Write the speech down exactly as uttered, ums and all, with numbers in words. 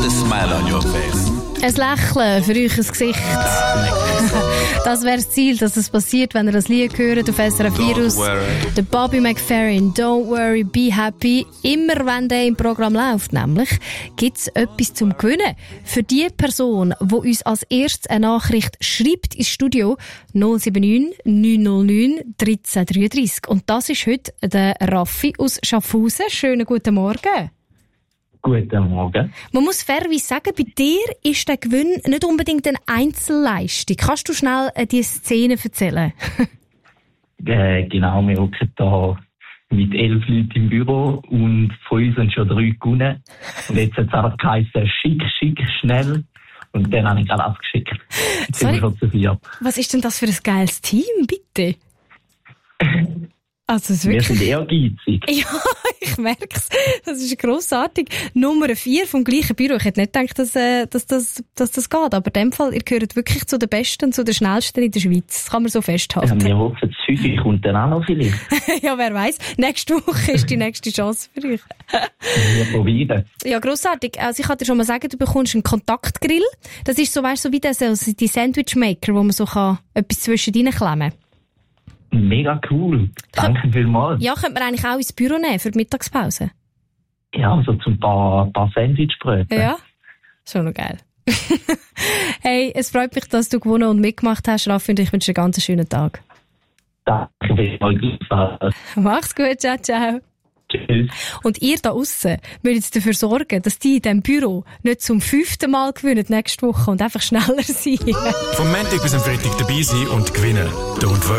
a smile on your face. Ein Lächeln für euch ins Gesicht. Das wäre das Ziel, dass es passiert, wenn ihr das Lied hört auf S R F vier aus. Der Bobby McFerrin, Don't Worry, Be Happy. Immer wenn der im Programm läuft, nämlich, gibt es etwas zum Gewinnen. Für die Person, die uns als erstes eine Nachricht schreibt ins Studio, null sieben neun neun null neun eins drei drei drei. Und das ist heute der Raffi aus Schaffhausen. Schönen guten Morgen. Guten Morgen. Man muss fairerweise sagen, bei dir ist der Gewinn nicht unbedingt eine Einzelleistung. Kannst du schnell äh, die Szene erzählen? äh, genau, wir hocken hier mit elf Leuten im Büro und von uns sind schon drei gewonnen. Und jetzt hat es einfach geheißen, schick, schick, schnell. Und dann habe ich alles geschickt. Jetzt sind wir schon zu vier. Was ist denn das für ein geiles Team, bitte? Also, es wir wirklich... sind ehrgeizig. Ja, ich merke es. Das ist grossartig. Nummer vier vom gleichen Büro. Ich hätte nicht gedacht, dass, äh, dass, dass, dass das geht. Aber in dem Fall, ihr gehört wirklich zu den Besten, zu den Schnellsten in der Schweiz. Das kann man so festhalten. Ja, wir hoffen, es häufig kommt dann auch noch vielleicht. Ja, wer weiss. Nächste Woche ist die nächste Chance für euch. Wir probieren. Ja, grossartig. Also ich kann dir schon mal sagen, du bekommst einen Kontaktgrill. Das ist so, weißt du, so wie das, also die Sandwichmaker, wo man so kann etwas zwischen reinklemmen kann. Mega cool. Danke Kön- vielmals. Ja, könnte man eigentlich auch ins Büro nehmen für die Mittagspause. Ja, so zum paar, paar Sandwichbrötchen. Ja, schon noch geil. Hey, es freut mich, dass du gewonnen und mitgemacht hast, Raffi, und ich wünsche dir einen ganz schönen Tag. Danke vielmals. Mach's gut, ciao, ciao. Tschüss. Und ihr da aussen müsst jetzt dafür sorgen, dass die in diesem Büro nicht zum fünften Mal gewinnen nächste Woche und einfach schneller sein. Vom Montag bis am Freitag dabei sein und gewinnen. Don't worry.